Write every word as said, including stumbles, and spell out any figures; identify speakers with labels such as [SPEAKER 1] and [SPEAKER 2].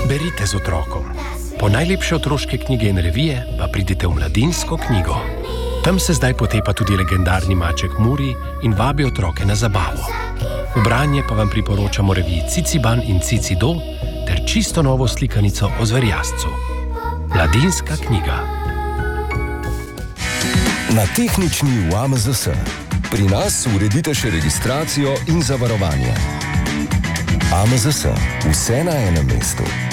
[SPEAKER 1] Berite z otrokom. Po najlepše otroške knjige in revije pa pridite v Mladinsko knjigo. Tam se zdaj potepa tudi legendarni maček Muri in vabi otroke na zabavo. V branje pa vam priporočamo reviji Ciciban in Cicido ter čisto novo slikanico o zverjascu. Mladinska knjiga.
[SPEAKER 2] Na tehnični v A M Z S. Pri nas uredite še registracijo in zavarovanje. A M Z S. Vse na enem mestu.